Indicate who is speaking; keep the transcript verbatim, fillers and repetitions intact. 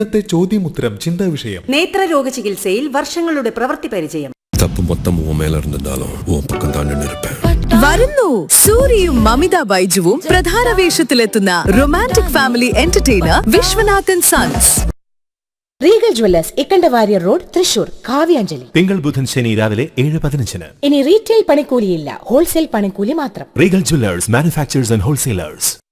Speaker 1: ഇന്നത്തെ ചോദ്യമുത്തരം ചിന്താ വിഷയം.
Speaker 2: നേത്രരോഗ ചികിത്സയിൽ വർഷങ്ങളുടെ പ്രവൃത്തി പരിചയം.
Speaker 3: തപ്പ് മൊത്തം മേലിരുന്നാലും പക്കം തന്നെ നിൽപ്പേൻ.
Speaker 4: വരുന്നു സൂര്യയും മമിത ബൈജുവും പ്രധാന വേഷത്തിലെത്തുന്ന romantic family entertainer Viswanathan sons.
Speaker 5: Regal Jewellers Ikkanda Warrier road Thrissur. Kavyanjali
Speaker 6: തിങ്കൾ ബുധൻ ശനി രാവിലെ ഏഴ് പതിനഞ്ചിന്.
Speaker 5: ഇനി റീറ്റെയിൽ പണിക്കൂലിയില്ല, ഹോൾസെയിൽ പണിക്കൂലി മാത്രം.
Speaker 6: Regal Jewellers manufacturers and wholesalers.